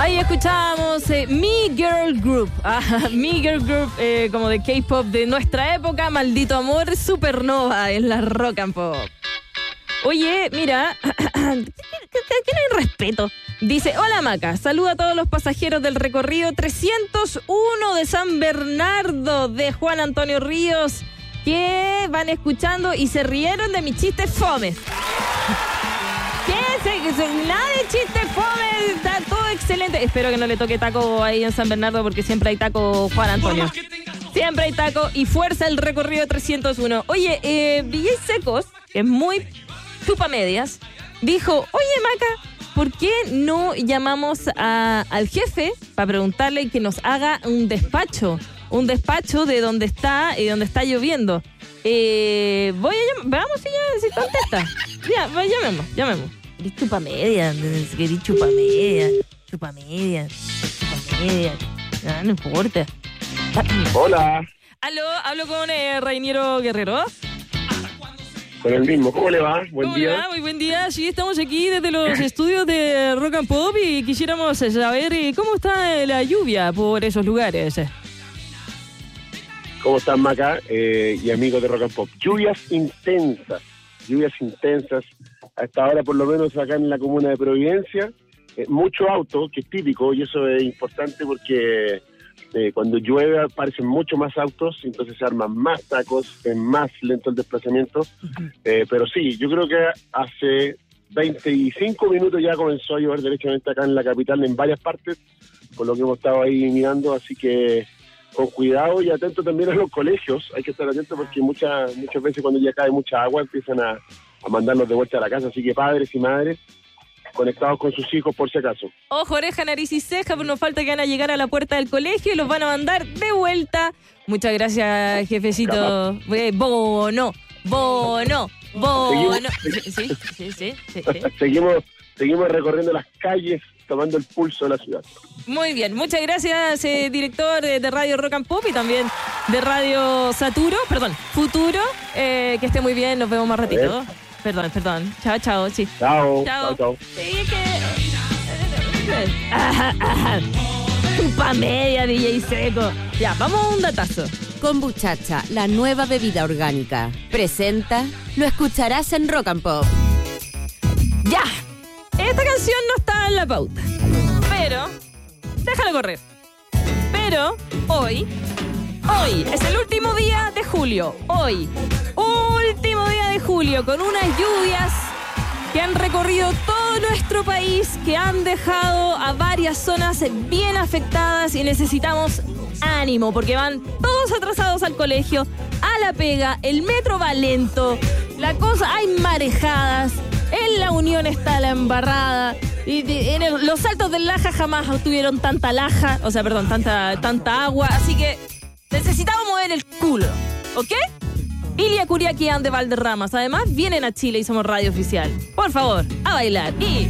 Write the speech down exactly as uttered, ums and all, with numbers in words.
Ahí escuchábamos eh, Me Girl Group, ah, Me Girl Group eh, como de K-pop de nuestra época, Maldito Amor, Supernova en la Rock and Pop. Oye, mira, que no hay respeto. Dice, hola Maca, saluda a todos los pasajeros del recorrido trescientos uno de San Bernardo de Juan Antonio Ríos, que van escuchando y se rieron de mis chistes fomes. ¿Qué? Se, se, nada de chistes fome, está todo excelente. Espero que no le toque taco ahí en San Bernardo porque siempre hay taco, Juan Antonio. Siempre hay taco y fuerza el recorrido trescientos uno. Oye, eh, D J Secos, que es muy chupamedias, dijo, oye Maca, ¿por qué no llamamos a, al jefe para preguntarle que nos haga un despacho? Un despacho de donde está y donde está lloviendo. Eh, voy a llamar, veamos si ya si contesta. Ya, pues, llamemos, llamemos. Querís chupamedia, querís chupamedia, chupamedia, chupamedia. No, no importa. Hola. Aló, hablo con eh, Rainiero Guerrero. Con el mismo, ¿cómo le va? Buen ¿Cómo día. le va? Muy buen día. Sí, estamos aquí desde los estudios de Rock and Pop y quisiéramos saber eh, cómo está la lluvia por esos lugares. ¿Cómo están, Maca eh, y amigos de Rock and Pop? Lluvias intensas, lluvias intensas. A esta hora, por lo menos acá en la comuna de Providencia, eh, mucho auto, que es típico, y eso es importante porque eh, cuando llueve aparecen mucho más autos, entonces se arman más tacos, es más lento el desplazamiento. Eh, pero sí, yo creo que hace veinticinco minutos ya comenzó a llover derechamente acá en la capital, en varias partes, por lo que hemos estado ahí mirando, así que con cuidado y atento también a los colegios, hay que estar atento porque muchas muchas veces cuando ya cae mucha agua empiezan a, a mandarlos de vuelta a la casa, así que padres y madres conectados con sus hijos por si acaso. Ojo, oreja, nariz y ceja, pero nos falta que van a llegar a la puerta del colegio y los van a mandar de vuelta. Muchas gracias, jefecito. Eh, bono, bono, bono. Sí, sí, sí, sí, sí, sí. Seguimos, seguimos recorriendo las calles, tomando el pulso de la ciudad. Muy bien, muchas gracias, eh, director de, de Radio Rock and Pop y también de Radio Saturo, perdón, Futuro. Eh, que esté muy bien, nos vemos más ratito. Perdón, perdón. Chao, chao, sí. Chao, chao, chao, chao. Sí, que... Ajá, ajá. Chupa media, D J Seco. Ya, vamos a un datazo. Kombuchacha, la nueva bebida orgánica. Presenta, lo escucharás en Rock and Pop. Ya. Esta canción no está en la pauta, pero déjalo correr. Pero hoy, hoy es el último día de julio. Hoy, último día de julio, con unas lluvias que han recorrido todo nuestro país, que han dejado a varias zonas bien afectadas y necesitamos ánimo, porque van todos atrasados al colegio, a la pega, el metro va lento, la cosa, hay marejadas. En La Unión está la embarrada. Y en el, los saltos del Laja jamás tuvieron tanta laja. O sea, perdón, tanta, tanta agua. Así que necesitamos mover el culo. ¿Ok? Ilia Curiaquian de Valderramas. Además, vienen a Chile y somos radio oficial. Por favor, a bailar. Y...